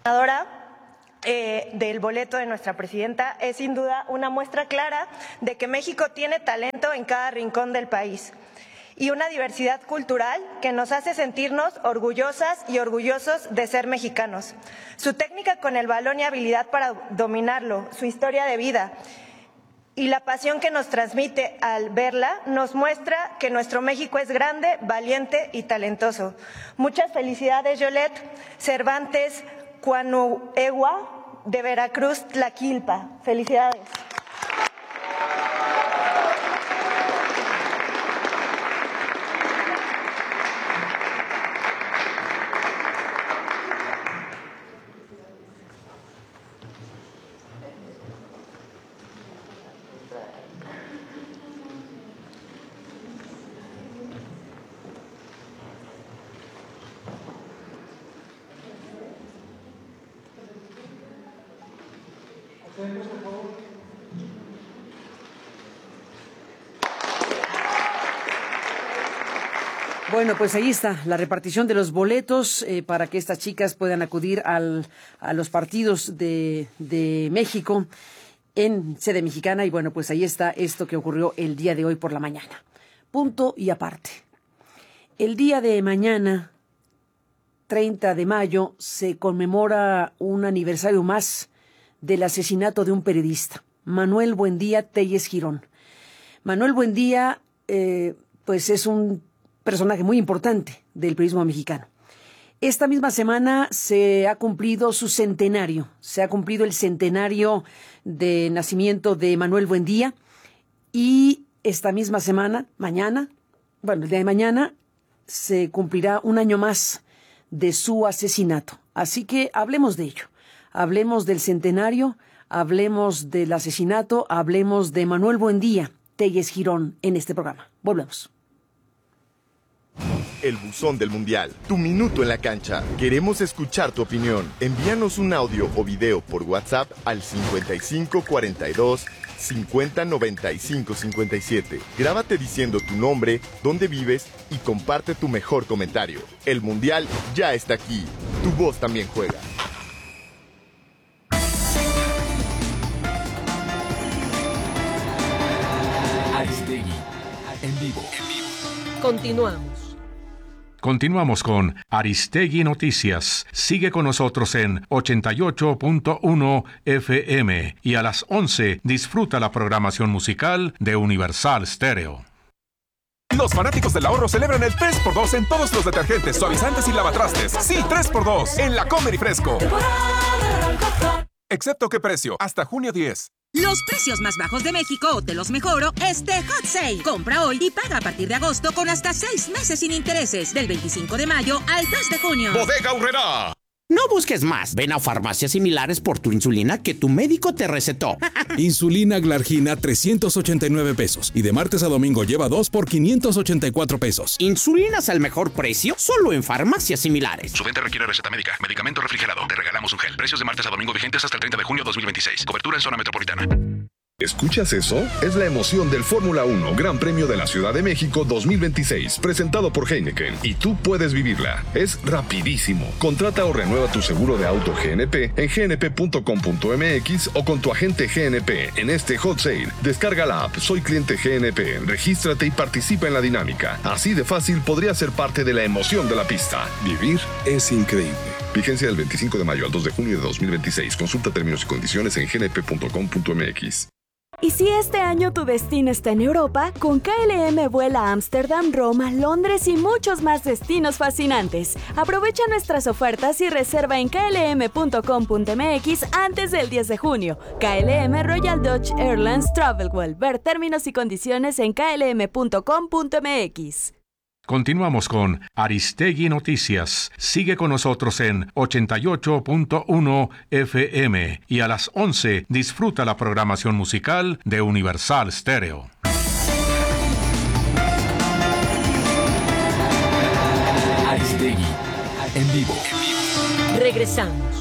Del boleto de nuestra presidenta es sin duda una muestra clara de que México tiene talento en cada rincón del país y una diversidad cultural que nos hace sentirnos orgullosas y orgullosos de ser mexicanos. Su técnica con el balón y habilidad para dominarlo, su historia de vida y la pasión que nos transmite al verla nos muestra que nuestro México es grande, valiente y talentoso. Muchas felicidades, Yolette Cervantes Cuanuegua de Veracruz, Tlaquilpa. Felicidades. Bueno, pues ahí está la repartición de los boletos para que estas chicas puedan acudir a los partidos de México en sede mexicana. Y bueno, pues ahí está esto que ocurrió el día de hoy por la mañana. Punto y aparte. El día de mañana, 30 de mayo, se conmemora un aniversario más del asesinato de un periodista, Manuel Buendía Telles Girón. Manuel Buendía, pues es un personaje muy importante del periodismo mexicano. Esta misma semana se ha cumplido su centenario, se ha cumplido el centenario de nacimiento de Manuel Buendía y esta misma semana, el día de mañana, se cumplirá un año más de su asesinato. Así que hablemos de ello, hablemos del centenario, hablemos del asesinato, hablemos de Manuel Buendía Telles Girón en este programa. Volvemos. El buzón del Mundial, tu minuto en la cancha. Queremos escuchar tu opinión. Envíanos un audio o video por WhatsApp al 55 42 50 95 57. Grábate diciendo tu nombre, dónde vives y comparte tu mejor comentario. El Mundial ya está aquí. Tu voz también juega. Aristegui, en vivo. Continuamos con Aristegui Noticias. Sigue con nosotros en 88.1 FM y a las 11 disfruta la programación musical de Universal Stereo. Los fanáticos del ahorro celebran el 3x2 en todos los detergentes, suavizantes y lavatrastes. Sí, 3x2 en la Comer y Fresco. Excepto qué precio, hasta junio 10. Los precios más bajos de México te los mejoro Hot Sale. Compra hoy y paga a partir de agosto con hasta 6 meses sin intereses. Del 25 de mayo al 2 de junio. Bodega Aurrerá. No busques más. Ven a farmacias similares por tu insulina que tu médico te recetó. Insulina Glargina, 389 pesos. Y de martes a domingo lleva 2 por 584 pesos. ¿Insulinas al mejor precio? Solo en farmacias similares. Su venta requiere receta médica. Medicamento refrigerado. Te regalamos un gel. Precios de martes a domingo vigentes hasta el 30 de junio 2026. Cobertura en zona metropolitana. ¿Escuchas eso? Es la emoción del Fórmula 1 Gran Premio de la Ciudad de México 2026, presentado por Heineken, y tú puedes vivirla. Es rapidísimo. Contrata o renueva tu seguro de auto GNP en gnp.com.mx o con tu agente GNP en este Hot Sale. Descarga la app Soy Cliente GNP, regístrate y participa en la dinámica. Así de fácil podría ser parte de la emoción de la pista. Vivir es increíble. Vigencia del 25 de mayo al 2 de junio de 2026. Consulta términos y condiciones en gnp.com.mx. Y si este año tu destino está en Europa, con KLM vuela a Ámsterdam, Roma, Londres y muchos más destinos fascinantes. Aprovecha nuestras ofertas y reserva en klm.com.mx antes del 10 de junio. KLM Royal Dutch Airlines Travelwell. Ver términos y condiciones en klm.com.mx. Continuamos con Aristegui Noticias. Sigue con nosotros en 88.1 FM y a las 11 disfruta la programación musical de Universal Stereo. Aristegui, en vivo. Regresamos.